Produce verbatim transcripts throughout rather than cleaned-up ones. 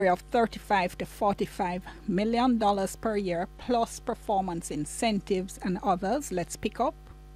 of thirty-five to forty-five million dollars per year, plus performance incentives and others. Let's pick up.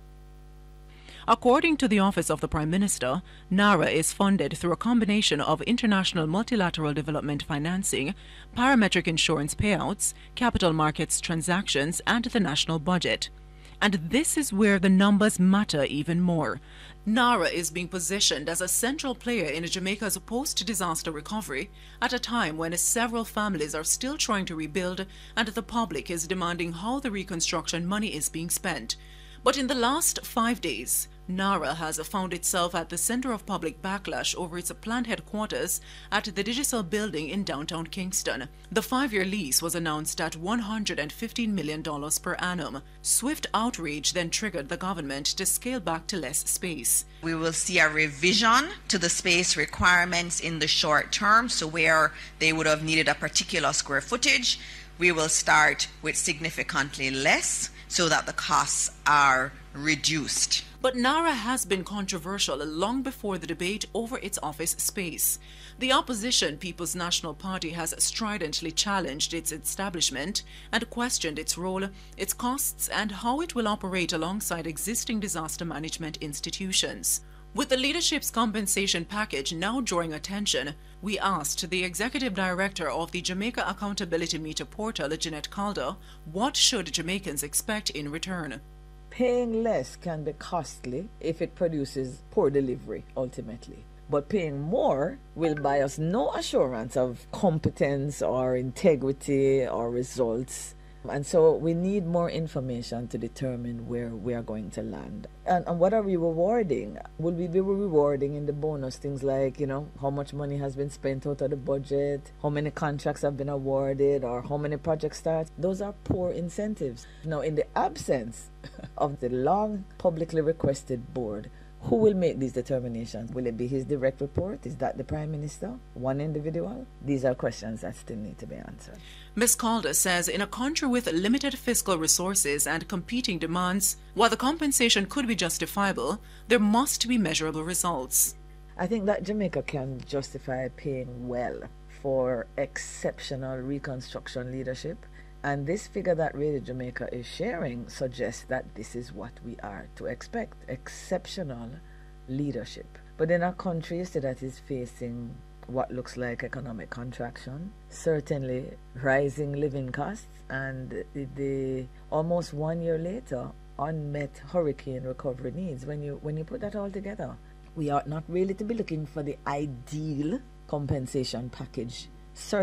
According to the Office of the Prime Minister, NARA is funded through a combination of international multilateral development financing, parametric insurance payouts, capital markets transactions, and the national budget. And this is where the numbers matter even more. NARA is being positioned as a central player in Jamaica's post-disaster recovery at a time when several families are still trying to rebuild and the public is demanding how the reconstruction money is being spent. But in the last five days, NARA has found itself at the center of public backlash over its planned headquarters at the Digital Building in downtown Kingston. The five-year lease was announced at one hundred fifteen million dollars per annum. Swift outrage then triggered the government to scale back to less space. We will see a revision to the space requirements in the short term, so where they would have needed a particular square footage, we will start with significantly less so that the costs are reduced. But NARA has been controversial long before the debate over its office space. The opposition People's National Party has stridently challenged its establishment and questioned its role, its costs, and how it will operate alongside existing disaster management institutions. With the leadership's compensation package now drawing attention, we asked the executive director of the Jamaica Accountability Meter portal, Jeanette Calder, what should Jamaicans expect in return? Paying less can be costly if it produces poor delivery, ultimately. But paying more will buy us no assurance of competence or integrity or results. And so we need more information to determine where we are going to land. And, and what are we rewarding? Will we be rewarding in the bonus things like, you know, how much money has been spent out of the budget, how many contracts have been awarded, or how many projects start? Those are poor incentives. Now, in the absence of the long publicly requested board, who will make these determinations? Will it be his direct report? Is that the Prime Minister? One individual? These are questions that still need to be answered. Miz Calder says in a country with limited fiscal resources and competing demands, while the compensation could be justifiable, there must be measurable results. I think that Jamaica can justify paying well for exceptional reconstruction leadership. And this figure that Radio Jamaica is sharing suggests that this is what we are to expect, exceptional leadership. But in a country that is facing what looks like economic contraction, certainly rising living costs, and the, the almost one year later, unmet hurricane recovery needs, when you, when you put that all together, we ought not really to be looking for the ideal compensation package. Certainly